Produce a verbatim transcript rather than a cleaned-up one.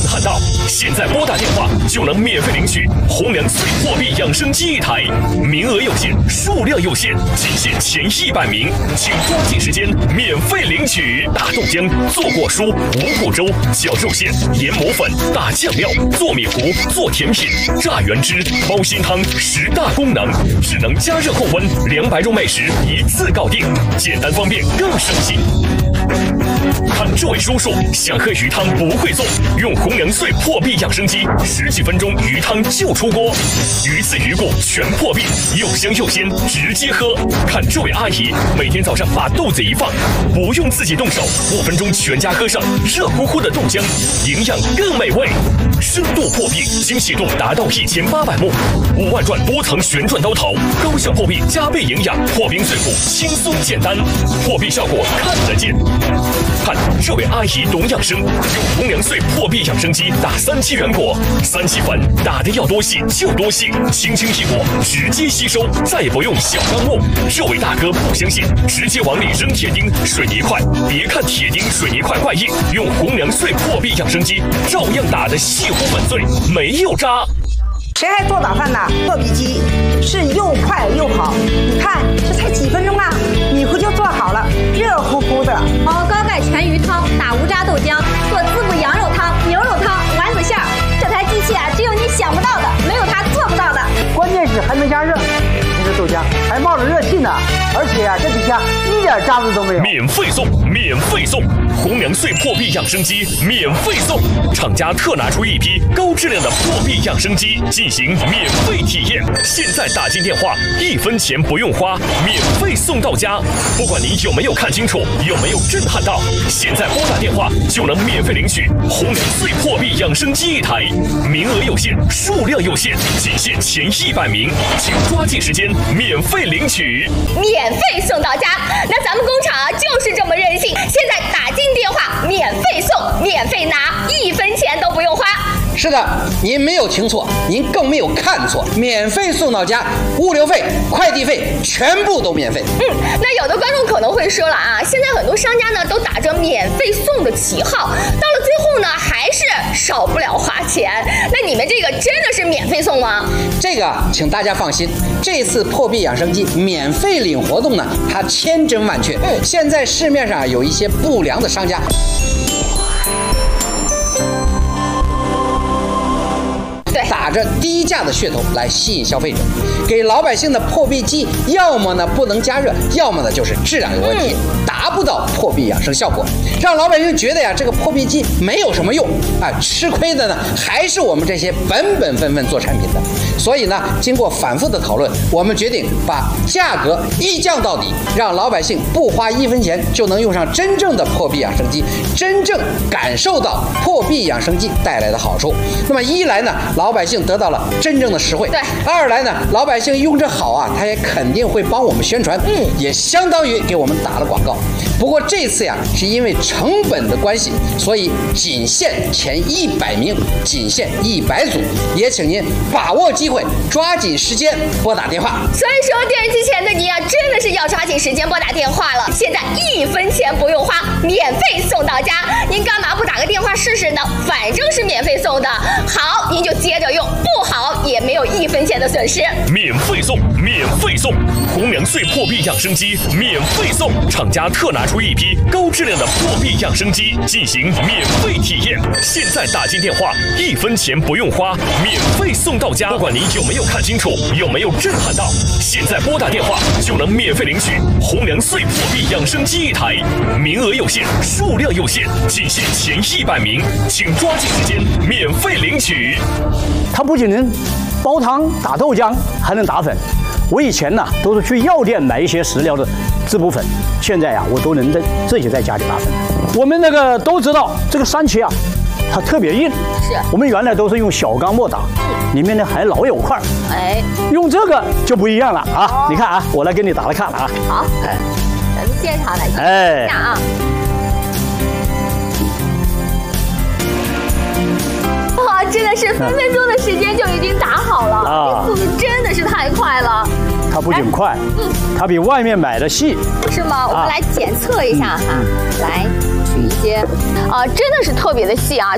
喊到，现在拨打电话就能免费领取红粮岁破壁养生机一台，名额有限，数量有限，仅限前一百名，请抓紧时间免费领取。打豆浆、做果蔬、五谷粥、绞肉馅、研磨粉、打酱料、做米糊、做甜品、榨原汁、煲心汤，十大功能，只能加热控温，两百种美食一次搞定，简单方便更省心。看这位叔叔想喝鱼汤不会做，用红粮岁破壁养生机，十几分钟鱼汤就出锅，鱼刺鱼骨全破壁，又香又鲜，直接喝。看这位阿姨每天早上把豆子一放，不用自己动手，五分钟全家喝上热乎乎的豆浆，营养更美味。深度破壁，精细度达到一千八百目，五万转多层旋转刀头，高效破壁加倍营养，破冰碎骨轻松简单，破壁效果看得见。看这位阿姨懂养生，用红粮岁破壁养生机打三七原果，三七粉打的要多细就多细，轻轻一裹直接吸收，再也不用小钢木。这位大哥不相信，直接往里扔铁钉、水泥块，别看铁钉、水泥块怪硬，用红粮岁破壁养生机照样打得细乎粉碎，没有渣。 谁还做早饭呢？破壁机是又快又好，你看这才几分钟啊，米糊就做好了，热乎乎的。 熬高钙全鱼汤，打无渣豆浆，做滋补羊肉汤、牛肉汤、丸子馅儿。这台机器啊，只有你想不到的，没有它做不到的。 关键是还能加热，你这豆浆还冒着热气呢，而且啊，这底下一点渣子都没有。 免费送，免费送！红粮岁破壁养生机免费送！厂家特拿出一批高质量的破壁养生机进行免费体验，现在打进电话，一分钱不用花，免费送到家。不管你有没有看清楚，有没有震撼到，现在拨打电话就能免费领取红粮岁破壁养生机一台，名额有限，数量有限，仅限前一百名，请抓紧时间免费领取， 免费送到家。那咱们工厂啊就是这么任性，现在打进电话免费送，免费拿，一分钱都不用花。 是的，您没有听错，您更没有看错，免费送到家，物流费、快递费全部都免费。 嗯，那有的观众可能会说了啊，现在很多商家呢都打着免费送的旗号，到了最后呢还是少不了花钱。那你们这个真的是免费送吗？ 这个请大家放心，这次破壁养生机免费领活动呢，它千真万确。嗯，现在市面上有一些不良的商家。打着低价的噱头来吸引消费者，给老百姓的破壁机要么呢不能加热，要么呢就是质量有问题，达不到破壁养生效果，让老百姓觉得呀这个破壁机没有什么用啊，吃亏的呢还是我们这些本本分分做产品的。所以呢，经过反复的讨论，我们决定把价格一降到底，让老百姓不花一分钱就能用上真正的破壁养生机，真正感受到破壁养生机带来的好处。那么一来呢，老百姓得到了真正的实惠；对，二来呢，老百姓用着好啊，他也肯定会帮我们宣传，嗯，也相当于给我们打了广告。不过这次呀，是因为成本的关系，所以仅限前一百名，仅限一百组，也请您把握机会，抓紧时间拨打电话。 所以说，电视机前的你啊，真的是要抓紧时间拨打电话了。现在一分钱不用花，免费送到家，您干嘛不打个电话试试呢？反正是免费送的，好您就接着用，不好也没有一分钱的损失。 免费送，免费送！红粮岁破壁养生机免费送！厂家特拿出一批高质量的破壁养生机进行免费体验，现在打进电话，一分钱不用花，免费送到家。不管你有没有看清楚，有没有震撼到，现在拨打电话就能免费领取红粮岁破壁养生机一台，名额有限，数量有限，仅限前一百名，请抓紧时间免费领取。 它不仅能煲汤、打豆浆，还能打粉。我以前呢都是去药店买一些食疗的滋补粉，现在呀我都能在自己在家里打粉。我们那个都知道这个三七啊，它特别硬，是我们原来都是用小钢末打，里面呢还老有块，哎，用这个就不一样了啊！哦、你看啊，我来给你打了看了啊。 好，哎，咱们现场来看一下啊。哇，真的是分分钟的时间就已经打好了，啊、这速度真的是太快了。 它不仅快，嗯，它比外面买的细， 是吗？我们来检测一下哈，嗯、来取一些，啊、呃，真的是特别的细啊。